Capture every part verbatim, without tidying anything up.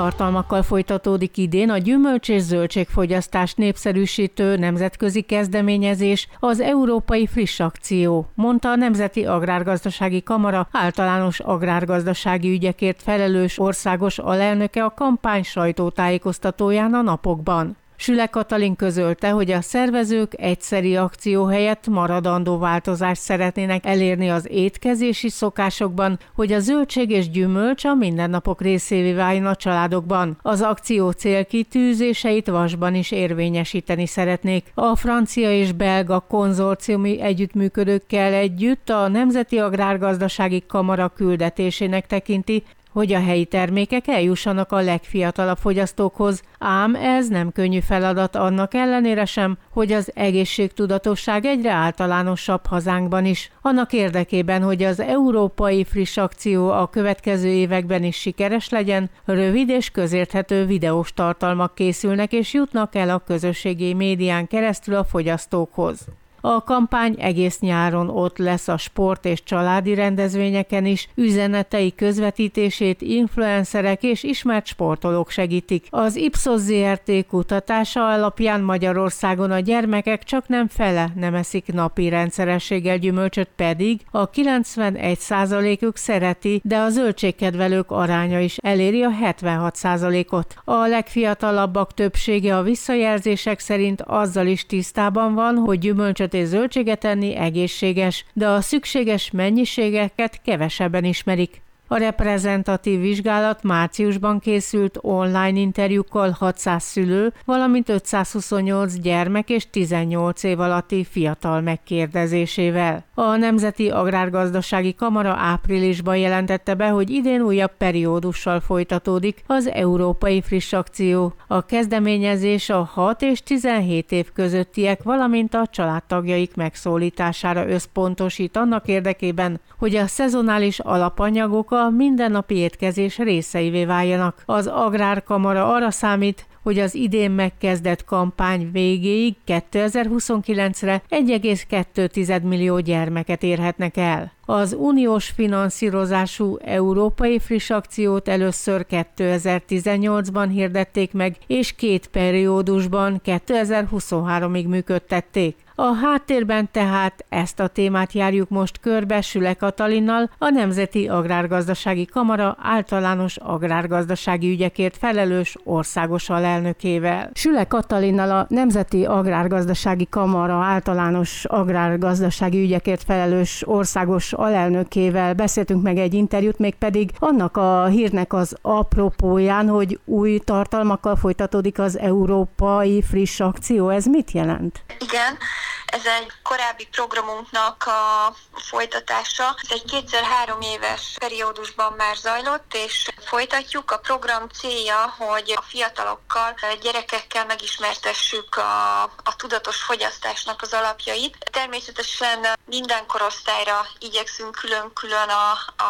tartalmakkal folytatódik idén a gyümölcs- és zöldségfogyasztást népszerűsítő nemzetközi kezdeményezés, az Európai Friss Akció, mondta a Nemzeti Agrárgazdasági Kamara általános agrárgazdasági ügyekért felelős országos alelnöke a kampány sajtótájékoztatóján a napokban. Süle Katalin közölte, hogy a szervezők egyszeri akció helyett maradandó változást szeretnének elérni az étkezési szokásokban, hogy a zöldség és gyümölcs a mindennapok részévé váljon a családokban. Az akció célkitűzéseit vasban is érvényesíteni szeretnék. A francia és belga konzorciumi együttműködőkkel együtt a Nemzeti Agrárgazdasági Kamara küldetésének tekinti, hogy a helyi termékek eljussanak a legfiatalabb fogyasztókhoz, ám ez nem könnyű feladat annak ellenére sem, hogy az egészségtudatosság egyre általánosabb hazánkban is. Annak érdekében, hogy az Európai Friss Akció a következő években is sikeres legyen, rövid és közérthető videós tartalmak készülnek és jutnak el a közösségi médián keresztül a fogyasztókhoz. A kampány egész nyáron ott lesz a sport és családi rendezvényeken is, üzenetei közvetítését influencerek és ismert sportolók segítik. Az Ipsos zé er té kutatása alapján Magyarországon a gyermekek csaknem fele nem eszik napi rendszerességgel gyümölcsöt, pedig a kilencvenegy százalékuk szereti, de a zöldségkedvelők aránya is eléri a hetvenhat százalékot. A legfiatalabbak többsége a visszajelzések szerint azzal is tisztában van, hogy gyümölcsöt és zöldséget enni egészséges, de a szükséges mennyiségeket kevesebben ismerik. A reprezentatív vizsgálat márciusban készült online interjúkkal hatszáz szülő, valamint ötszázhuszonnyolc gyermek és tizennyolc év alatti fiatal megkérdezésével. A Nemzeti Agrárgazdasági Kamara áprilisban jelentette be, hogy idén újabb periódussal folytatódik az Európai Friss Akció. A kezdeményezés a hat és tizenhét év közöttiek, valamint a családtagjaik megszólítására összpontosít annak érdekében, hogy a szezonális alapanyagok a mindennapi étkezés részeivé váljanak. Az Agrárkamara arra számít, hogy az idén megkezdett kampány végéig kétezer-huszonkilencre egy egész kettő millió gyermeket érhetnek el. Az uniós finanszírozású Európai Friss Akciót először kétezer-tizennyolcban hirdették meg, és két periódusban kétezer-huszonháromig működtették. A háttérben tehát ezt a témát járjuk most körbe Süle Katalinnal, a Nemzeti Agrárgazdasági Kamara általános agrárgazdasági ügyekért felelős országos alelnökével. Süle Katalinnal, a Nemzeti Agrárgazdasági Kamara általános agrárgazdasági ügyekért felelős országos alelnökével beszéltünk meg egy interjút, mégpedig annak a hírnek az apropóján, hogy új tartalmakkal folytatódik az Európai Friss Akció. Ez mit jelent? Igen. Ez egy korábbi programunknak a folytatása. Ez egy kétszer-három éves periódusban már zajlott, és folytatjuk. A program célja, hogy a fiatalokkal, a gyerekekkel megismertessük a, a tudatos fogyasztásnak az alapjait. Természetesen minden korosztályra igyekszünk külön-külön a,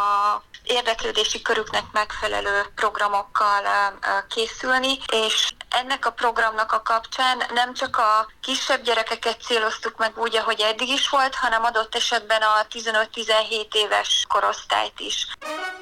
a érdeklődési körüknek megfelelő programokkal készülni, és ennek a programnak a kapcsán nem csak a kisebb gyerekeket céloztuk meg úgy, ahogy eddig is volt, hanem adott esetben a tizenöt-tizenhét éves korosztályt is.